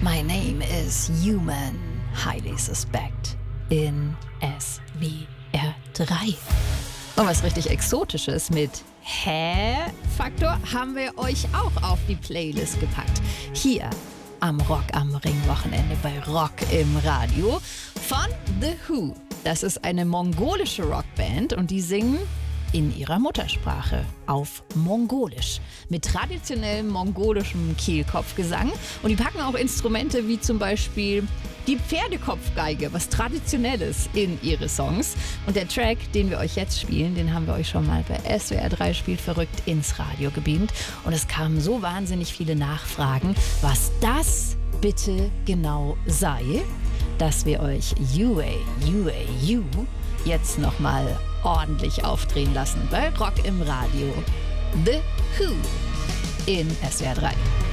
My name is Human, highly suspect in SWR 3. Und was richtig Exotisches mit Faktor haben wir euch auch auf die Playlist gepackt. Hier am Rock am Ring Wochenende bei Rock im Radio von The Who. Das ist eine mongolische Rockband und die singen in ihrer Muttersprache auf Mongolisch mit traditionellem mongolischem Kehlkopfgesang. Und die packen auch Instrumente wie zum Beispiel die Pferdekopfgeige, was Traditionelles, in ihre Songs. Und der Track, den wir euch jetzt spielen, den haben wir euch schon mal bei SWR 3 Spielt verrückt ins Radio gebeamt. Und es kamen so wahnsinnig viele Nachfragen, was das bitte genau sei, dass wir euch You jetzt nochmal ordentlich aufdrehen lassen bei Rock im Radio. The Who in SWR 3.